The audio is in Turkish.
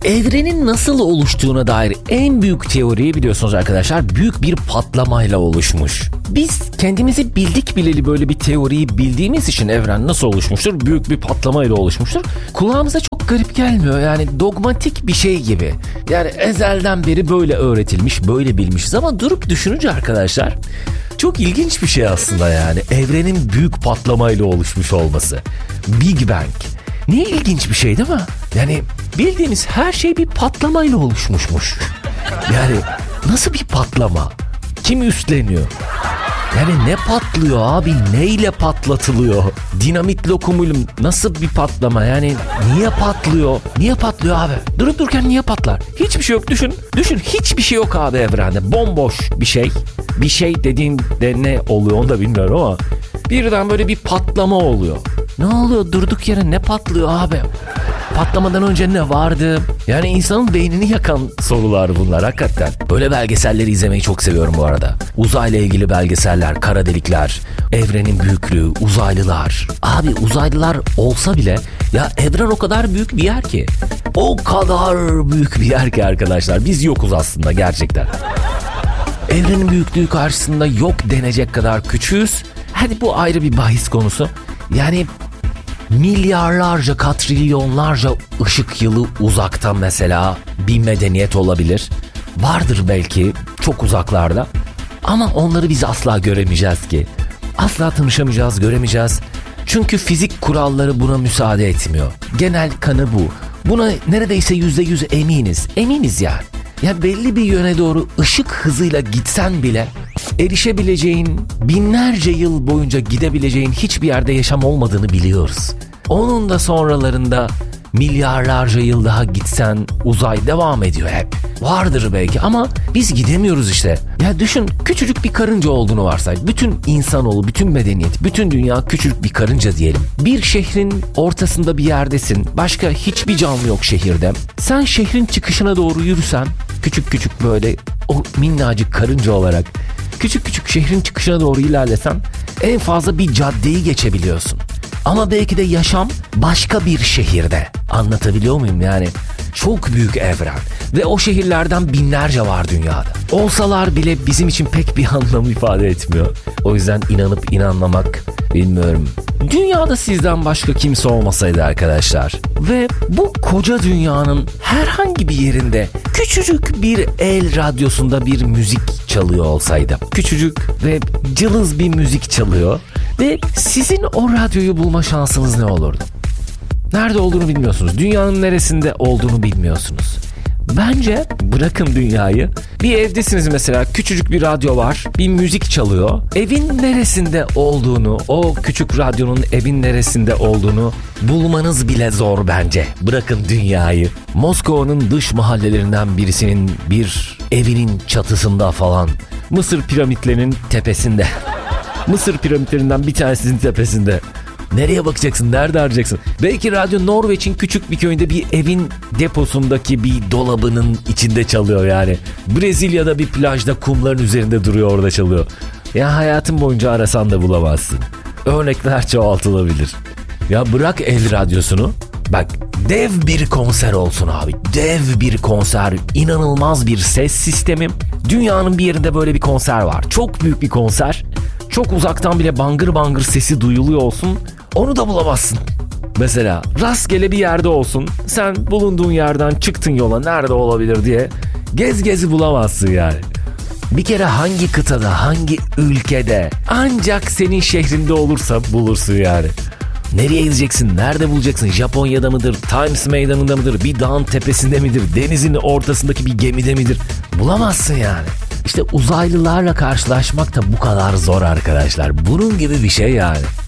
Evrenin nasıl oluştuğuna dair en büyük teoriyi biliyorsunuz arkadaşlar, büyük bir patlamayla oluşmuş. Biz kendimizi bildik bileli böyle bir teoriyi bildiğimiz için evren nasıl oluşmuştur? Büyük bir patlamayla oluşmuştur. Kulağımıza çok garip gelmiyor, yani dogmatik bir şey gibi. Yani ezelden beri böyle öğretilmiş, böyle bilmişiz ama durup düşününce arkadaşlar çok ilginç bir şey aslında yani. Evrenin büyük patlamayla oluşmuş olması. Big Bang. Ne ilginç bir şey değil mi? Yani bildiğimiz her şey bir patlamayla oluşmuşmuş. Yani nasıl bir patlama? Kim üstleniyor? Yani ne patlıyor abi? Neyle patlatılıyor? Dinamit lokumuyla nasıl bir patlama? Yani niye patlıyor? Niye patlıyor abi? Durup dururken niye patlar? Hiçbir şey yok. Düşün hiçbir şey yok abi evrende. Bomboş bir şey. Bir şey dediğinde ne oluyor onu da bilmiyorum ama birden böyle bir patlama oluyor. Ne oluyor? Durduk yere ne patlıyor abi? Patlamadan önce ne vardı? Yani insanın beynini yakan sorular bunlar hakikaten. Böyle belgeselleri izlemeyi çok seviyorum bu arada. Uzayla ilgili belgeseller, kara delikler, evrenin büyüklüğü, uzaylılar. Abi uzaylılar olsa bile ya evren o kadar büyük bir yer ki. O kadar büyük bir yer ki arkadaşlar. Biz yokuz aslında gerçekten. Evrenin büyüklüğü karşısında yok denecek kadar küçüğüz. Hadi bu ayrı bir bahis konusu. Yani milyarlarca, katrilyonlarca ışık yılı uzakta mesela bir medeniyet olabilir. Vardır belki çok uzaklarda. Ama onları biz asla göremeyeceğiz ki. Asla tanışamayacağız, göremeyeceğiz. Çünkü fizik kuralları buna müsaade etmiyor. Genel kanı bu. Buna neredeyse %100 eminiz. Eminiz yani. Ya belli bir yöne doğru ışık hızıyla gitsen bile erişebileceğin, binlerce yıl boyunca gidebileceğin hiçbir yerde yaşam olmadığını biliyoruz. Onun da sonralarında milyarlarca yıl daha gitsen uzay devam ediyor hep. Vardır belki ama biz gidemiyoruz işte. Ya düşün, küçücük bir karınca olduğunu varsay. Bütün insanoğlu, bütün medeniyet, bütün dünya küçücük bir karınca diyelim. Bir şehrin ortasında bir yerdesin. Başka hiçbir canlı yok şehirde. Sen şehrin çıkışına doğru yürüsen, küçük küçük böyle o minnacık karınca olarak küçük küçük şehrin çıkışına doğru ilerlesen en fazla bir caddeyi geçebiliyorsun. Ama belki de yaşam başka bir şehirde. Anlatabiliyor muyum yani? Çok büyük evren ve o şehirlerden binlerce var dünyada. Olsalar bile bizim için pek bir anlam ifade etmiyor. O yüzden inanıp inanmamak bilmiyorum. Dünyada sizden başka kimse olmasaydı arkadaşlar ve bu koca dünyanın herhangi bir yerinde küçücük bir el radyosunda bir müzik çalıyor olsaydı. Küçücük ve cılız bir müzik çalıyor ve sizin o radyoyu bulma şansınız ne olurdu? Nerede olduğunu bilmiyorsunuz. Dünyanın neresinde olduğunu bilmiyorsunuz. Bence bırakın dünyayı. Bir evdesiniz mesela, küçücük bir radyo var, bir müzik çalıyor. Evin neresinde olduğunu, o küçük radyonun evin neresinde olduğunu bulmanız bile zor bence. Bırakın dünyayı. Moskova'nın dış mahallelerinden birisinin bir evinin çatısında falan. Mısır piramitlerinin tepesinde. Mısır piramitlerinden bir tanesinin tepesinde. Nereye bakacaksın? Nerede arayacaksın? Belki radyo Norveç'in küçük bir köyünde bir evin deposundaki bir dolabının içinde çalıyor yani. Brezilya'da bir plajda kumların üzerinde duruyor, orada çalıyor. Ya hayatın boyunca arasan da bulamazsın. Örnekler çoğaltılabilir. Ya bırak el radyosunu. Bak, dev bir konser olsun abi. Dev bir konser. İnanılmaz bir ses sistemi. Dünyanın bir yerinde böyle bir konser var. Çok büyük bir konser. Çok uzaktan bile bangır bangır sesi duyuluyor olsun. Onu da bulamazsın. Mesela rastgele bir yerde olsun. Sen bulunduğun yerden çıktın yola, nerede olabilir diye. Gezi bulamazsın yani. Bir kere hangi kıtada, hangi ülkede, ancak senin şehrinde olursa bulursun yani. Nereye gideceksin? Nerede bulacaksın? Japonya'da mıdır? Times Meydanı'nda mıdır? Bir dağın tepesinde midir? Denizin ortasındaki bir gemide midir? Bulamazsın yani. İşte uzaylılarla karşılaşmak da bu kadar zor arkadaşlar. Bunun gibi bir şey yani.